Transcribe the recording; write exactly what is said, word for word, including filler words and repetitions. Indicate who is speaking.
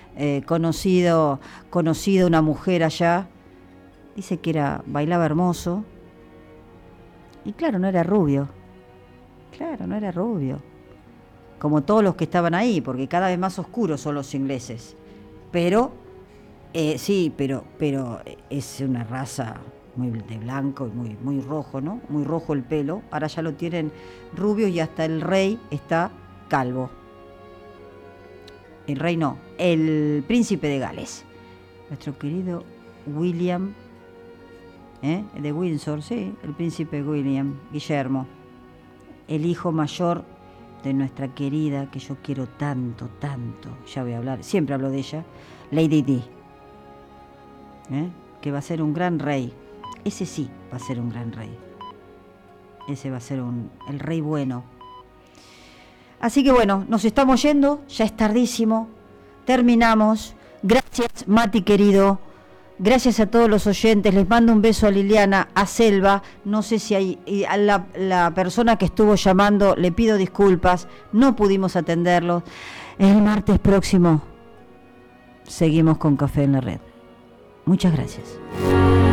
Speaker 1: eh, conocido, conocido una mujer allá. Dice que era, bailaba hermoso. Y claro, no era rubio. Claro, no era rubio. Como todos los que estaban ahí, porque cada vez más oscuros son los ingleses. Pero, eh, sí, pero, pero es una raza muy de blanco y muy, muy rojo, ¿no? Muy rojo el pelo. Ahora ya lo tienen rubio y hasta el rey está calvo. El rey no, el príncipe de Gales. Nuestro querido William, ¿eh? de Windsor, sí, el príncipe William, Guillermo. El hijo mayor de nuestra querida, que yo quiero tanto, tanto, ya voy a hablar, siempre hablo de ella, Lady Di, ¿eh? que va a ser un gran rey. Ese sí va a ser un gran rey. Ese va a ser un, el rey bueno. Así que bueno, nos estamos yendo, ya es tardísimo, terminamos. Gracias, Mati querido. Gracias a todos los oyentes, les mando un beso a Liliana, a Selva, no sé si hay, y a la, la persona que estuvo llamando, le pido disculpas, no pudimos atenderlo. El martes próximo seguimos con Café en la Red. Muchas gracias.